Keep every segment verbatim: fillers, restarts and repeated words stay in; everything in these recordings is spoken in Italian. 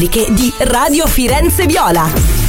di Radio Firenze Viola.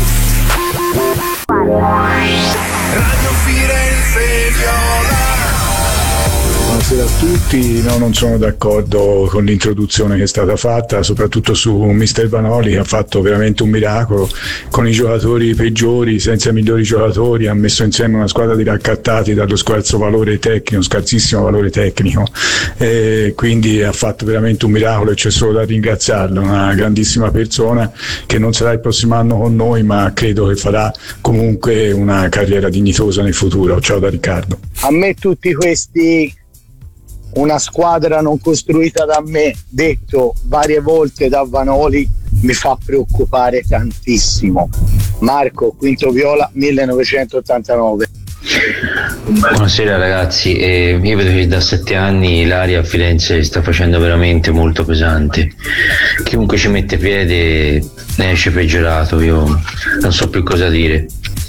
Radio Firenze Viola. Buonasera a tutti, no, non sono d'accordo con l'introduzione che è stata fatta, soprattutto su mister Vanoli, che ha fatto veramente un miracolo con i giocatori peggiori, senza i migliori giocatori, ha messo insieme una squadra di raccattati dallo scarso valore tecnico, scarsissimo valore tecnico, e quindi ha fatto veramente un miracolo e c'è solo da ringraziarlo, una grandissima persona che non sarà il prossimo anno con noi, ma credo che farà comunque una carriera dignitosa nel futuro. Ciao da Riccardo. A me tutti questi una squadra non costruita da me, detto varie volte da Vanoli, mi fa preoccupare tantissimo. Marco, Quinto Viola, millenovecentottantanove. Buonasera ragazzi, eh, io vedo che da sette anni l'aria a Firenze sta facendo veramente molto pesante, chiunque ci mette piede ne esce peggiorato, io non so più cosa dire.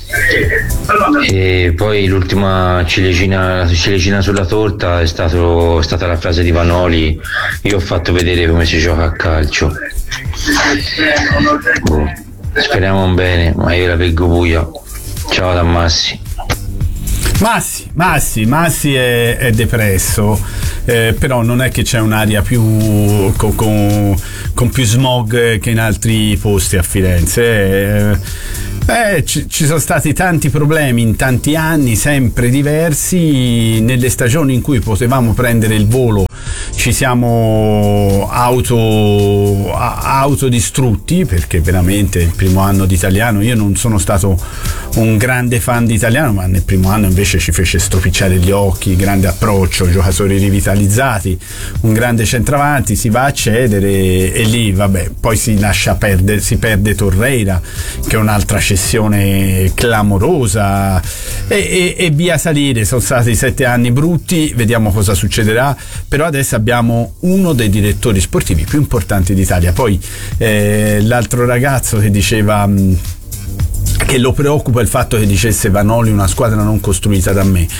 E poi l'ultima ciliegina, ciliegina sulla torta è, stato, è stata la frase di Vanoli: io ho fatto vedere come si gioca a calcio. Boh, speriamo bene, ma io la vedo buia. Ciao da Massi. Massi, Massi, Massi è, è depresso, eh, però non è che c'è un'aria più con, con, con più smog che in altri posti a Firenze. Eh, eh, ci, ci sono stati tanti problemi in tanti anni, sempre diversi. Nelle stagioni in cui potevamo prendere il volo ci siamo auto autodistrutti, perché veramente il primo anno di Italiano, io non sono stato un grande fan di Italiano, ma nel primo anno invece ci fece stropicciare gli occhi, grande approccio, giocatori rivitalizzati, un grande centravanti, si va a cedere e lì vabbè, poi si lascia perdere, si perde Torreira che è un'altra cessione clamorosa e, e, e via salire. Sono stati sette anni brutti, vediamo cosa succederà, però adesso abbiamo uno dei direttori sportivi più importanti d'Italia. Poi eh, l'altro ragazzo che diceva mh, che lo preoccupa il fatto che dicesse Vanoli una squadra non costruita da me.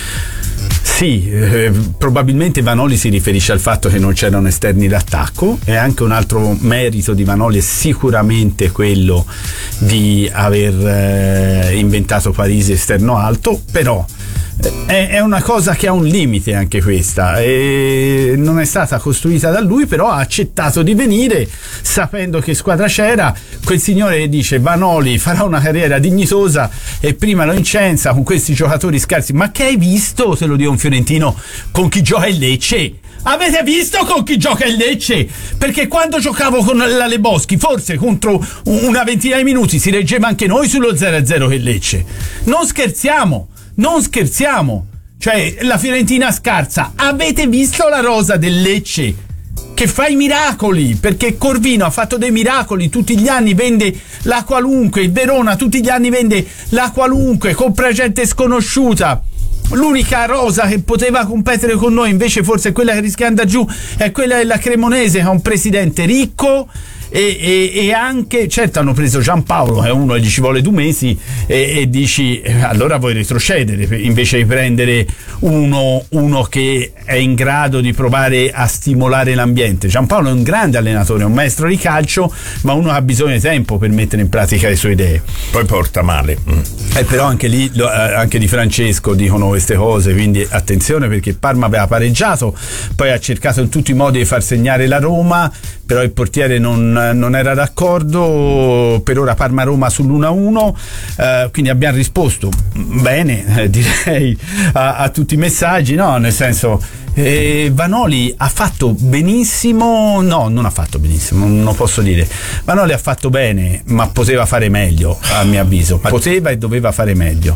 Sì, eh, probabilmente Vanoli si riferisce al fatto che non c'erano esterni d'attacco, e anche un altro merito di Vanoli è sicuramente quello di aver eh, inventato Parisi esterno alto, però è, è una cosa che ha un limite anche questa, e non è stata costruita da lui, però ha accettato di venire sapendo che squadra c'era. Quel signore che dice Vanoli farà una carriera dignitosa e prima lo incensa con questi giocatori scarsi. Ma che hai visto, se lo dico un fiorentino, con chi gioca il Lecce? Avete visto con chi gioca il Lecce? Perché quando giocavo con la Leboschi, forse contro una ventina di minuti si reggeva anche noi sullo zero a zero che Lecce. Non scherziamo, non scherziamo. Cioè, la Fiorentina scarsa. Avete visto la rosa del Lecce che fa i miracoli? Perché Corvino ha fatto dei miracoli, tutti gli anni vende la qualunque, il Verona tutti gli anni vende la qualunque, compra gente sconosciuta. L'unica rosa che poteva competere con noi invece forse è quella che rischia di andare giù, è quella della Cremonese, che ha un presidente ricco e, e, e anche, certo hanno preso Giampaolo che è uno che gli ci vuole due mesi e, e dici eh, allora vuoi retrocedere invece di prendere uno, uno che è in grado di provare a stimolare l'ambiente. Giampaolo è un grande allenatore, è un maestro di calcio, ma uno ha bisogno di tempo per mettere in pratica le sue idee, poi porta male. mm. E però anche lì lo, anche di Francesco dicono queste cose, quindi attenzione, perché Parma aveva pareggiato, poi ha cercato in tutti i modi di far segnare la Roma, però il portiere non, non era d'accordo. Per ora Parma-Roma sull'uno a uno, eh, quindi abbiamo risposto bene, eh, direi a, a tutti i messaggi, no, nel senso eh, Vanoli ha fatto benissimo, no, non ha fatto benissimo, non lo posso dire. Vanoli ha fatto bene, ma poteva fare meglio, a mio avviso, poteva e doveva fare meglio.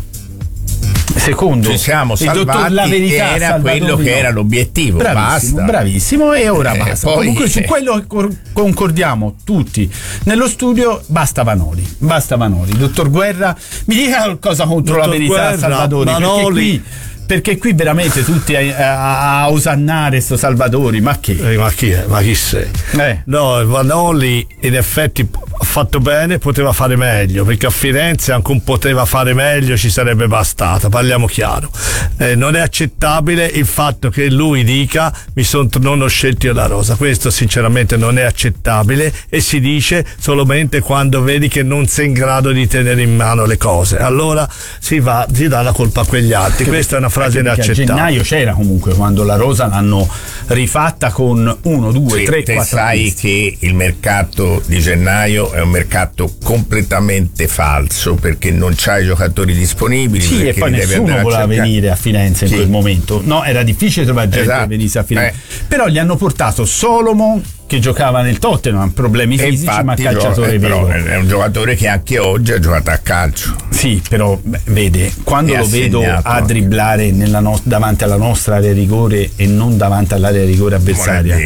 Secondo ci siamo il salvati, dottor La Verità, era Salvatore quello che no. era l'obiettivo. Bravissimo, basta. bravissimo e ora eh, basta. poi, Comunque su eh. quello che cor- concordiamo tutti nello studio, basta Vanoli, basta Vanoli. Dottor Guerra, mi dica qualcosa contro Dottor La Verità, Guerra, Salvatori, Vanoli. Perché qui perché qui veramente tutti a, a, a osannare sto Salvatori, ma che? Eh, ma chi è? Ma chi sei? Eh. No, Vanoli in effetti fatto bene, poteva fare meglio, perché a Firenze anche un poteva fare meglio ci sarebbe bastato, parliamo chiaro. Eh, non è accettabile il fatto che lui dica mi sono non ho scelto io la rosa, questo sinceramente non è accettabile e si dice solamente quando vedi che non sei in grado di tenere in mano le cose, allora si va, si dà la colpa a quegli altri. Che questa è una frase inaccettabile. A gennaio c'era comunque quando la rosa l'hanno rifatta con uno, due, sì, tre, te quattro sai artisti. che il mercato di gennaio è un mercato completamente falso, perché non c'hai giocatori disponibili. Sì, e poi nessuno voleva venire a Firenze in sì. quel momento. No, era difficile trovare gente esatto. che venisse a Firenze. Eh. Però gli hanno portato Solomon, che giocava nel Tottenham, problemi fisici, infatti, ma calciatore vero. È un giocatore che anche oggi ha giocato a calcio. Sì, però beh, vede, quando e lo vedo a dribblare nella no- davanti alla nostra area rigore e non davanti all'area rigore avversaria,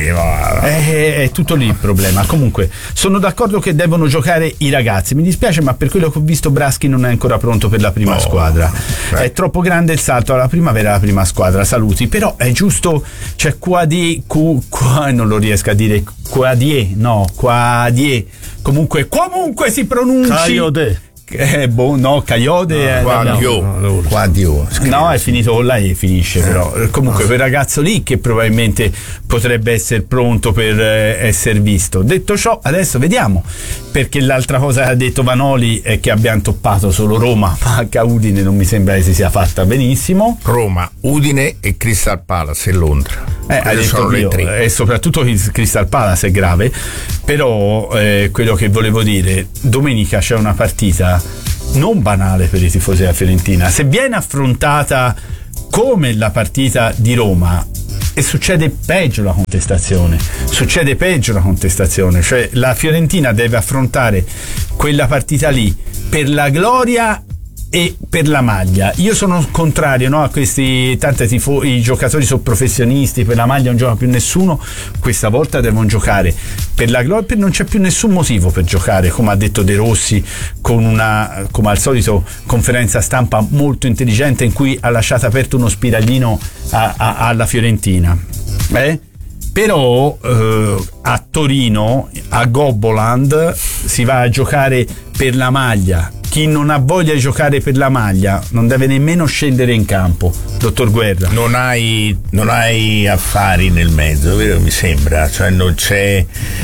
è, è tutto lì il problema. Comunque sono d'accordo che devono giocare i ragazzi. Mi dispiace, ma per quello che ho visto Braschi non è ancora pronto per la prima no, squadra. Beh. È troppo grande il salto alla primavera, alla prima squadra. Saluti, però è giusto, c'è Quadie, Q, Q, non lo riesco a dire. Quadie, no, Quadie. Comunque, comunque si pronuncia. Caiode. Eh, boh, no, Caiode. No, Quadio. No, Quadio. No, è finito con la E, finisce, però. Comunque, quel ragazzo lì che probabilmente potrebbe essere pronto per eh, essere visto. Detto ciò, adesso vediamo. Perché l'altra cosa che ha detto Vanoli è che abbiamo toppato solo Roma, ma anche a Udine non mi sembra che si sia fatta benissimo. Roma, Udine e Crystal Palace e Londra. Eh, ha detto io, e soprattutto Crystal Palace è grave, però eh, quello che volevo dire, domenica c'è una partita non banale per i tifosi della Fiorentina, se viene affrontata come la partita di Roma e succede peggio la contestazione, succede peggio la contestazione, cioè la Fiorentina deve affrontare quella partita lì per la gloria e per la maglia. Io sono contrario, no, a questi tanti tifo- i giocatori sono professionisti, per la maglia non gioca più nessuno, questa volta devono giocare per la gloria, non c'è più nessun motivo per giocare, come ha detto De Rossi con una, come al solito, conferenza stampa molto intelligente in cui ha lasciato aperto uno spiraglino a, a, alla Fiorentina. Eh? Però eh, a Torino, a Gobboland, si va a giocare per la maglia. Chi non ha voglia di giocare per la maglia non deve nemmeno scendere in campo, dottor Guerra. Non hai, non hai affari nel mezzo, vero? Mi sembra, cioè non c'è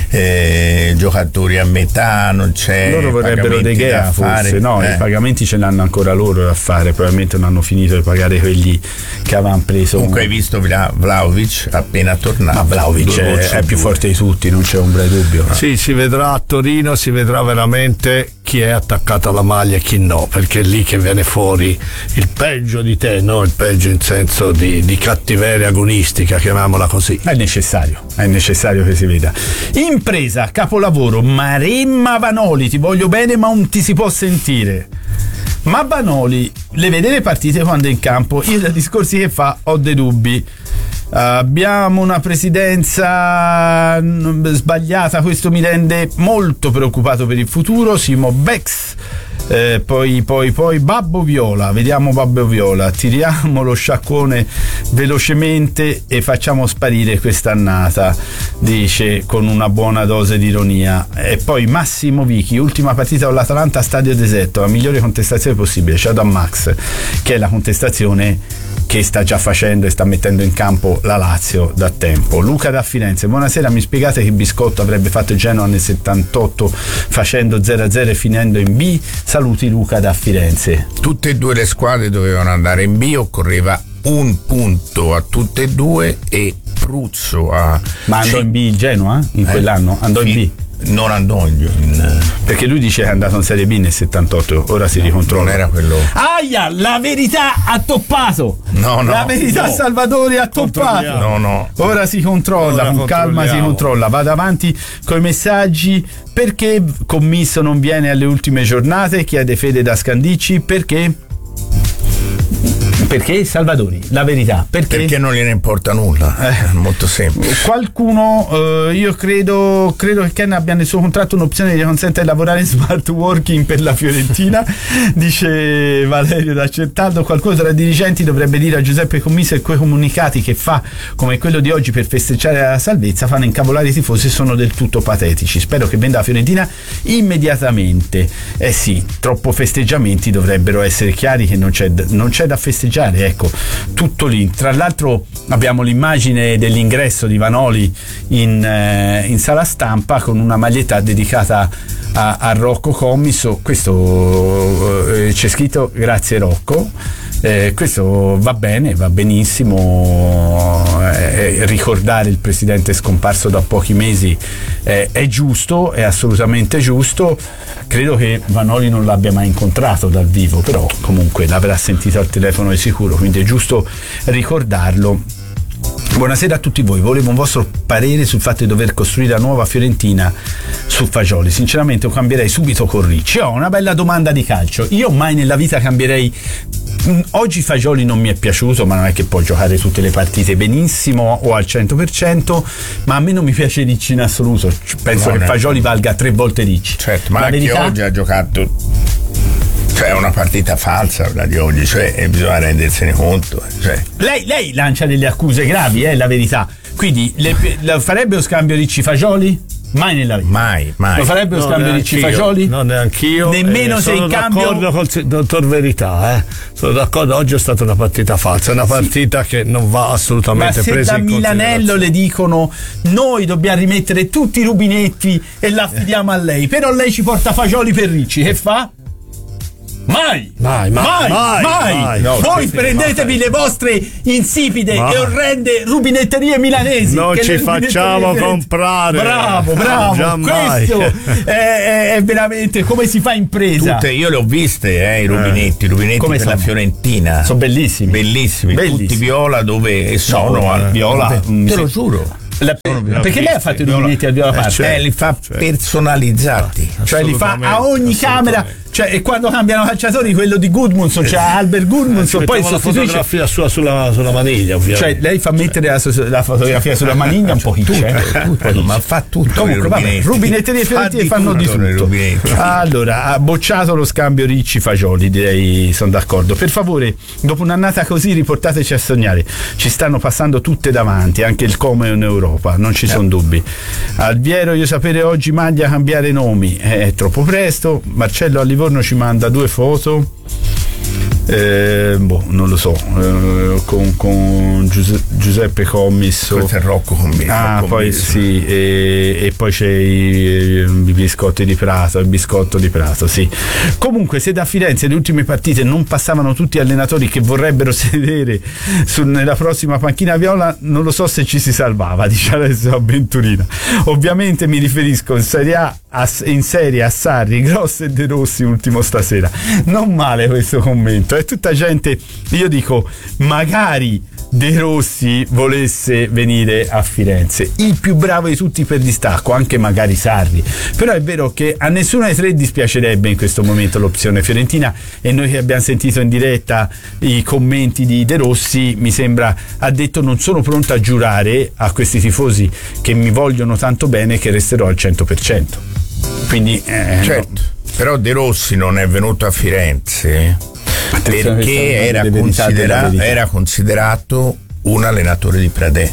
eh, giocatori a metà, non c'è. Loro vorrebbero De Gea, forse, no? Eh. I pagamenti ce l'hanno ancora loro da fare, probabilmente non hanno finito di pagare quelli che avevano preso. Comunque hai visto Vlahovic appena tornato. Ma Vlahovic è, è più forte di tutti, non c'è ombra di dubbio. Sì, si vedrà a Torino, si vedrà veramente chi è attaccato alla maglia e chi no, perché è lì che viene fuori il peggio di te, no? Il peggio in senso di, di cattiveria agonistica, chiamiamola così. È necessario, è necessario che si veda. Impresa, capolavoro, Maremma Vanoli, ti voglio bene ma non ti si può sentire. Ma Vanoli le vede le partite quando è in campo, io dai discorsi che fa ho dei dubbi. Abbiamo una presidenza sbagliata, questo mi rende molto preoccupato per il futuro. Simo Bex, eh, poi poi poi Babbo Viola, vediamo Babbo Viola, tiriamo lo sciacquone velocemente e facciamo sparire quest'annata, dice con una buona dose di ironia. E poi Massimo Vichi, ultima partita con l'Atalanta a stadio deserto, la migliore contestazione possibile, c'è da Max, che è la contestazione che sta già facendo e sta mettendo in campo la Lazio da tempo. Luca da Firenze, buonasera, mi spiegate che Biscotto avrebbe fatto il Genoa nel settantotto facendo zero a zero e finendo in B? Saluti Luca da Firenze. Tutte e due le squadre dovevano andare in B, occorreva un punto a tutte e due e Pruzzo a... Ma andò in B il Genoa in eh? quell'anno? Andò in B? Non andò in, in perché lui dice che è andato in Serie B nel settantotto, ora si no, ricontrolla. Non era quello. Aia, la verità ha toppato. No, no. La verità, no. Salvatore ha toppato. No, no. Ora si controlla, ora con calma si controlla. Vado avanti con i messaggi. Perché Commisso non viene alle ultime giornate? Chiede Fede da Scandicci. Perché Perché Salvadori? La verità, perché? Perché non gliene importa nulla, è molto semplice. Qualcuno, eh, io credo credo che Ken abbia nel suo contratto un'opzione che gli consente di lavorare in smart working per la Fiorentina, dice Valerio da Certaldo. Qualcuno tra i dirigenti dovrebbe dire a Giuseppe Commisso che quei comunicati che fa, come quello di oggi per festeggiare la salvezza, fanno incavolare i tifosi e sono del tutto patetici. Spero che venda la Fiorentina immediatamente. Eh sì, troppo festeggiamenti, dovrebbero essere chiari che non c'è, non c'è da festeggiare, ecco, tutto lì. Tra l'altro abbiamo l'immagine dell'ingresso di Vanoli in, eh, in sala stampa con una maglietta dedicata a, a Rocco Commisso. Questo eh, c'è scritto grazie Rocco. Eh, questo va bene, va benissimo, eh, ricordare il presidente scomparso da pochi mesi eh, è giusto, è assolutamente giusto. Credo che Vanoli non l'abbia mai incontrato dal vivo, però comunque l'avrà sentito al telefono di sicuro, quindi è giusto ricordarlo. Buonasera a tutti voi, volevo un vostro parere sul fatto di dover costruire la nuova Fiorentina su Fagioli. Sinceramente lo cambierei subito con Ricci. Ho una bella domanda di calcio, io mai nella vita cambierei. Oggi Fagioli non mi è piaciuto, ma non è che può giocare tutte le partite benissimo o al cento per cento, ma a me non mi piace Ricci in assoluto. Penso no, che Fagioli valga tre volte Ricci. Certo, ma la anche verità... oggi ha giocato, cioè è una partita falsa quella di oggi, cioè bisogna rendersene conto. Cioè. Lei, lei lancia delle accuse gravi, è eh, la verità. Quindi le, le farebbe lo scambio Ricci-Fagioli? Mai nella vita. Mai, mai. Lo farebbe lo no, scambio Ricci Fagioli? No, neanch'io. Nemmeno eh, se in cambio. Sono d'accordo col dottor Verità, eh. Sono d'accordo, oggi è stata una partita falsa, è una partita sì. che non va assolutamente presa in considerazione. Ma se da Milanello le dicono noi dobbiamo rimettere tutti i rubinetti e l'affidiamo a lei, però lei ci porta Fagioli per Ricci, che fa? Mai, mai, mai, mai, mai. mai. No, voi prendetevi mai. le vostre insipide mai. e orrende rubinetterie milanesi. Non che ci facciamo differenti. comprare. Bravo, bravo. Questo è, è veramente come si fa impresa. Tutte, io le ho viste, eh, i rubinetti, i rubinetti come per sono? la Fiorentina. Sono bellissimi. Bellissimi, bellissimi. tutti viola dove sono. No, al viola. Te, te lo giuro. La, perché lei ha fatto i rubinetti al viola parte? Cioè, li fa cioè. personalizzati, cioè li fa a ogni camera, cioè, e quando cambiano calciatori, quello di Gudmundsson, cioè Albert Gudmundsson, eh, poi la fotografia sua sulla, sulla maniglia, ovviamente. Cioè lei fa mettere la, la fotografia sulla maniglia un po' kitsch, eh? Ma fa tutto. Comunque vabbè, rubinetterie fiorentine fanno di tutto. Allora, ha bocciato lo scambio Ricci Fagioli, direi, sono d'accordo. Per favore, dopo un'annata così riportateci a sognare. Ci stanno passando tutte davanti, anche il Como in Europa, non ci sono eh. dubbi. Alviero, io sapere oggi maglia cambiare nomi, è troppo presto. Marcello a Livorno ci manda due foto. Eh, boh, non lo so, eh, con, con Giuse- Giuseppe Commisso. Questo è Rocco Commisso. Ah, Commisso. poi sì, e, e poi c'è i, i biscotti di Prato, il biscotto di Prato, sì. Comunque, se da Firenze le ultime partite non passavano tutti allenatori che vorrebbero sedere su, nella prossima panchina viola, non lo so se ci si salvava, dice adesso Avventurina. Ovviamente mi riferisco in Serie A, a, in Serie a Sarri, Gross e De Rossi, ultimo stasera. Non male questo commento. È tutta gente, io dico, magari De Rossi volesse venire a Firenze, il più bravo di tutti per distacco, anche magari Sarri, però è vero che a nessuno dei tre dispiacerebbe in questo momento l'opzione fiorentina, e noi che abbiamo sentito in diretta i commenti di De Rossi, mi sembra ha detto: non sono pronto a giurare a questi tifosi che mi vogliono tanto bene che resterò al cento per cento. Quindi eh, certo, no. Però De Rossi non è venuto a Firenze perché era, considera- era considerato un allenatore di Pradè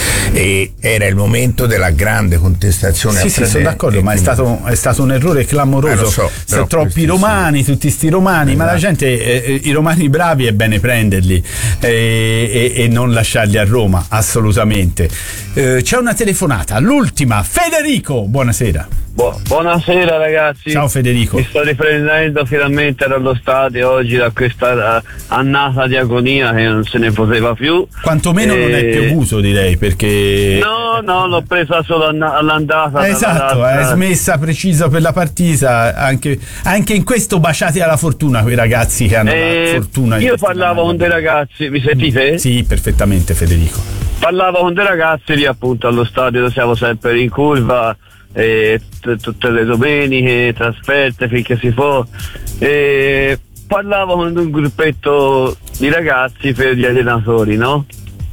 e era il momento della grande contestazione sì, a sì, Pradè. Sono d'accordo, ma quindi... è, stato, è stato un errore clamoroso. Eh, lo so, sono troppi romani, tutti sti romani, eh, ma la gente, eh, i romani bravi è bene prenderli eh, e, e non lasciarli a Roma, assolutamente. Eh, c'è una telefonata, l'ultima. Federico, buonasera. Bu- buonasera ragazzi. Ciao Federico. Mi sto riprendendo finalmente dallo stadio oggi da questa uh, annata di agonia che non se ne poteva più. Quantomeno e... non è piovuto, direi, perché no no l'ho presa solo all'andata. Esatto, è smessa precisa per la partita. Anche, anche in questo baciati alla fortuna quei ragazzi che hanno e... la fortuna. Io parlavo con dei ragazzi, mi sentite? Sì, perfettamente Federico. Parlavo con dei ragazzi lì appunto allo stadio, siamo sempre in curva. E t- tutte le domeniche, trasferte finché si può, e parlavo con un gruppetto di ragazzi per gli allenatori, no?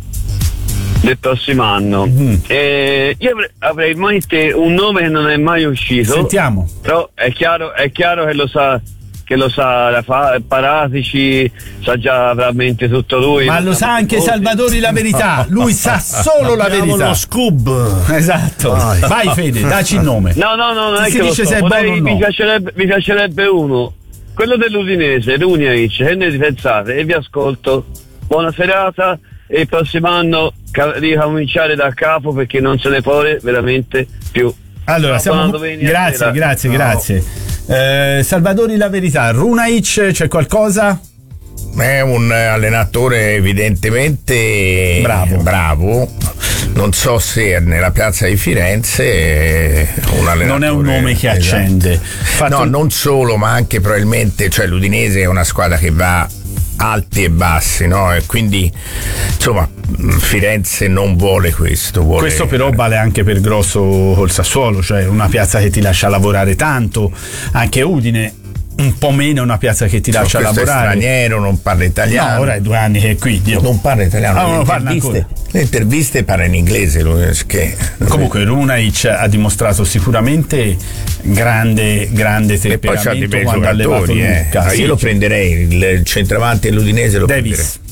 Del prossimo anno. Mm. E io avrei in mente un nome che non è mai uscito. Sentiamo. Però è chiaro, è chiaro che lo sa, che lo sa Paratici, sa già veramente tutto lui. Ma lo sa anche Salvatori La Verità, lui sa solo la verità. Lo Scoob. Esatto. Vai. Vai Fede, dacci il nome. No, no, no, non si è che dice lo so. se è Vorrei, buono o no. mi, piacerebbe, mi piacerebbe uno, quello dell'Udinese, Runjaic, che ne pensate? E vi ascolto. Buona serata e il prossimo anno ricominciare da capo perché non se ne può veramente più. Allora, siamo... grazie, grazie, no. grazie. Eh, Salvatori La Verità, Runjaic, c'è qualcosa? È un allenatore evidentemente bravo. bravo. Non so se nella piazza di Firenze è un allenatore. Non è un nome che accende. Esatto. No, non solo, ma anche probabilmente, cioè l'Udinese è una squadra che va alti e bassi, no? E quindi insomma Firenze non vuole questo. Vuole... Questo però vale anche per Grosso col Sassuolo, cioè una piazza che ti lascia lavorare tanto, anche Udine un po' meno, una piazza che ti lascia questo lavorare. È straniero, non parla italiano. No, ora è due anni che è qui. Dio. Non parla italiano. Ah, non parla ancora. Le interviste parla in inglese. Che... Comunque Runjaic ha dimostrato sicuramente grande, grande temperamento quando ha allevato eh. Lucca. No, sì, io lo prenderei, il centravanti dell'Udinese lo Davis. prenderei.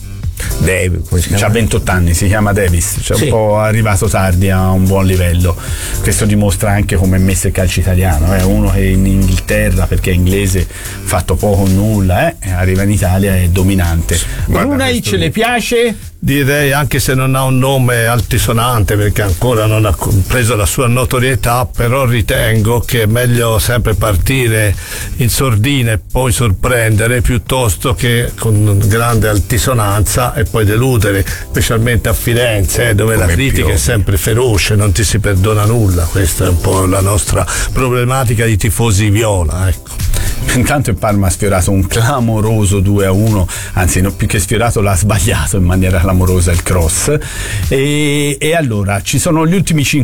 Davis, c'ha ventotto anni, si chiama Davis, cioè sì. Un po' arrivato tardi a un buon livello. Questo dimostra anche come è messo il calcio italiano, è eh? uno che in Inghilterra, perché è inglese, fatto poco o nulla, eh? arriva in Italia e è dominante. Runjaic questo... le piace? Direi, anche se non ha un nome altisonante perché ancora non ha preso la sua notorietà, però ritengo che è meglio sempre partire in sordina e poi sorprendere piuttosto che con grande altisonanza e poi deludere, specialmente a Firenze, eh, dove come la critica piove. È sempre feroce, non ti si perdona nulla. Questa è un po' la nostra problematica di tifosi viola, ecco. Intanto il Parma ha sfiorato un clamoroso due a uno, anzi no, più che sfiorato l'ha sbagliato in maniera clamorosa il cross, e, e allora ci sono gli ultimi cinque